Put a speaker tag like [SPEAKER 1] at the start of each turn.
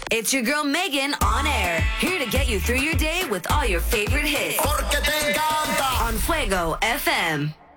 [SPEAKER 1] It's your girl Megan on air, here to get you through your day with all your favorite hits.
[SPEAKER 2] Porque te encanta.
[SPEAKER 1] On Fuego FM.